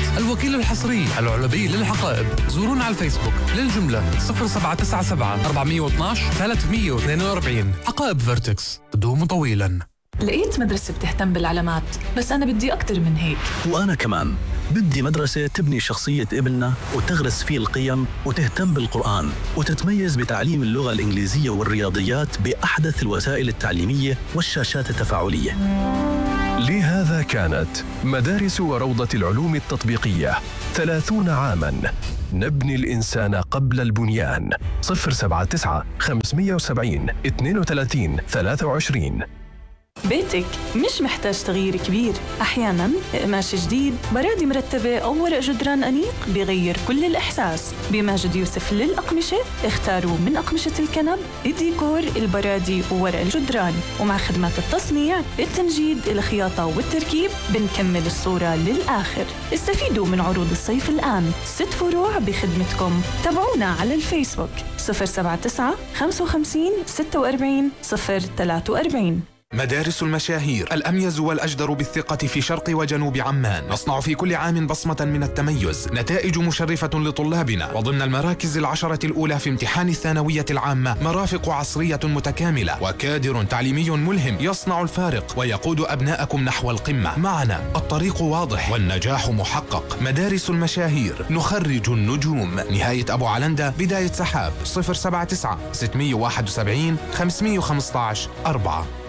الوكيل الحصري العلبي للحقائب. زورونا على الفيسبوك للجملة 0797 412 342. حقائب فيرتكس تدوم طويلا. لقيت مدرسة بتهتم بالعلامات، بس أنا بدي أكتر من هيك. وأنا كمان بدي مدرسة تبني شخصية ابننا وتغرس فيه القيم وتهتم بالقرآن وتتميز بتعليم اللغة الإنجليزية والرياضيات بأحدث الوسائل التعليمية والشاشات التفاعلية. لهذا كانت مدارس وروضة العلوم التطبيقية 30 عاماً نبني الإنسان قبل البنيان. 079 570 32 23. بيتك مش محتاج تغيير كبير. أحياناً قماش جديد، برادي مرتبة أو ورق جدران أنيق بيغير كل الإحساس. بماجد يوسف للأقمشة اختاروا من أقمشة الكنب، الديكور، البرادي وورق الجدران. ومع خدمات التصنيع، التنجيد، الخياطة والتركيب بنكمل الصورة للآخر. استفيدوا من عروض الصيف الآن، 6 فروع بخدمتكم. تابعونا على الفيسبوك 079 55 46 043. مدارس المشاهير، الأميز والأجدر بالثقة في شرق وجنوب عمان. نصنع في كل عام بصمة من التميز، نتائج مشرفة لطلابنا. وضمن المراكز 10 الأولى في امتحان الثانوية العامة، مرافق عصرية متكاملة وكادر تعليمي ملهم يصنع الفارق ويقود أبناءكم نحو القمة. معنا الطريق واضح والنجاح محقق. مدارس المشاهير، نخرج النجوم. نهاية أبو علندة، بداية سحاب. 079 671 515 4.